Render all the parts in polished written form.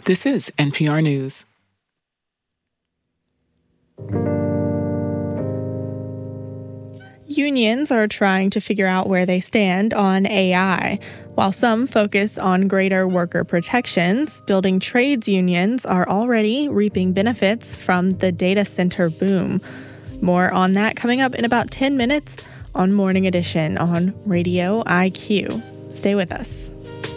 This is NPR News. Unions are trying to figure out where they stand on AI. While some focus on greater worker protections, building trades unions are already reaping benefits from the data center boom. More on that coming up in about 10 minutes on Morning Edition on Radio IQ. Stay with us.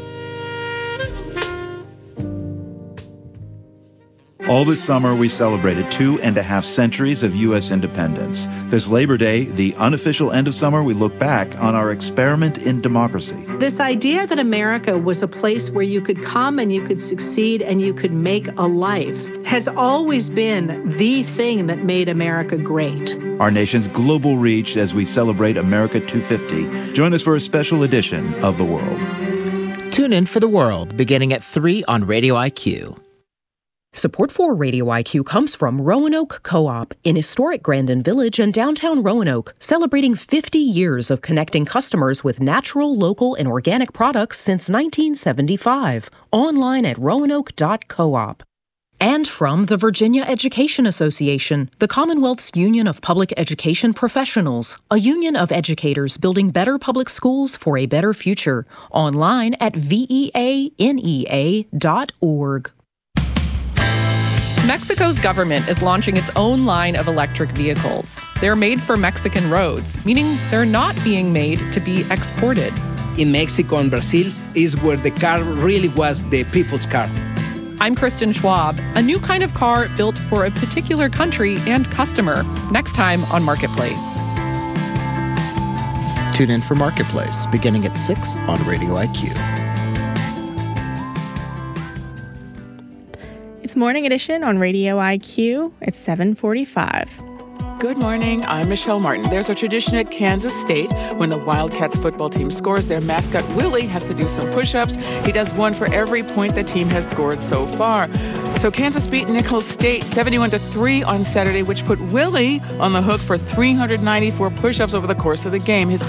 All this summer, we celebrated 2.5 centuries of U.S. independence. This Labor Day, the unofficial end of summer, we look back on our experiment in democracy. This idea that America was a place where you could come and you could succeed and you could make a life has always been the thing that made America great. Our nation's global reach as we celebrate America 250. Join us for a special edition of The World. Tune in for The World, beginning at 3 on Radio IQ. Support for Radio IQ comes from Roanoke Co-op in historic Grandin Village and downtown Roanoke, celebrating 50 years of connecting customers with natural, local, and organic products since 1975. Online at roanoke.coop. And from the Virginia Education Association, the Commonwealth's Union of Public Education Professionals, a union of educators building better public schools for a better future. Online at veanea.org. Mexico's government is launching its own line of electric vehicles. They're made for Mexican roads, meaning they're not being made to be exported. In Mexico and Brazil is where the car really was the people's car. I'm Kristen Schwab. A new kind of car built for a particular country and customer. Next time on Marketplace. Tune in for Marketplace, beginning at 6 on Radio IQ. It's Morning Edition on Radio IQ. It's 7:45. Good morning, I'm Michelle Martin. There's a tradition at Kansas State. When the Wildcats football team scores, their mascot Willie has to do some push-ups. He does one for every point the team has scored so far. So Kansas beat Nicholls State 71-3 on Saturday, which put Willie on the hook for 394 push-ups over the course of the game. His